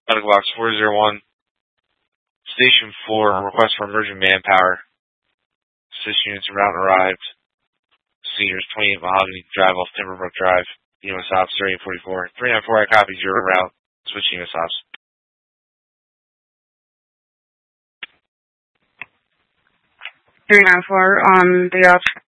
Medical Box 401. Station 4, request for emergent manpower. Assist units en route arrived. Seniors 28 Mahogany Drive off Timberbrook Drive. EMS Ops 3844. 394, I copy, you're en route. Switch EMS Ops. 394 on the ops.